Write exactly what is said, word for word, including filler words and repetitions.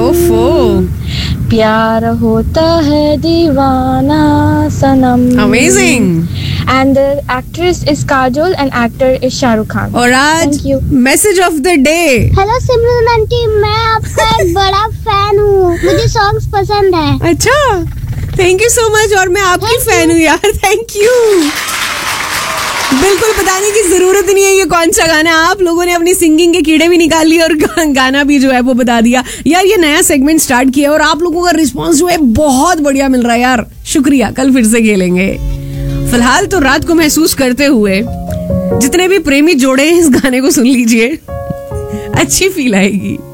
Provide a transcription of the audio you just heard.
ओफो, प्यार होता है दीवाना सनम. Amazing. And the actress is Kajol and actor is Shahrukh Khan. और आज Thank you. Message of the day. Hello Simran aunty, मैं आपका एक बड़ा फैन हूँ, मुझे सॉन्ग्स पसंद है. अच्छा, थैंक यू सो मच. और मैं आपकी फैन हूँ यार, थैंक यू. बिल्कुल बताने की जरूरत नहीं है ये कौन सा गाना. आप लोगों ने अपनी सिंगिंग के कीड़े भी निकाल लिए और गाना भी जो है वो बता दिया यार. ये नया सेगमेंट स्टार्ट किया और आप लोगों का रिस्पांस जो है बहुत बढ़िया मिल रहा है यार. शुक्रिया. कल फिर से खेलेंगे. फिलहाल तो रात को महसूस करते हुए जितने भी प्रेमी जोड़े हैं इस गाने को सुन लीजिए, अच्छी फील आएगी.